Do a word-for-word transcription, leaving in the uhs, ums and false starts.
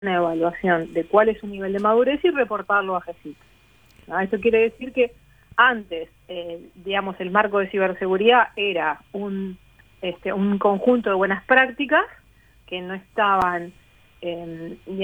una evaluación de cuál es su nivel de madurez y reportarlo a GESIC. ¿No? Esto quiere decir que antes, eh, digamos, el marco de ciberseguridad era un, este, un conjunto de buenas prácticas que no estaban, eh,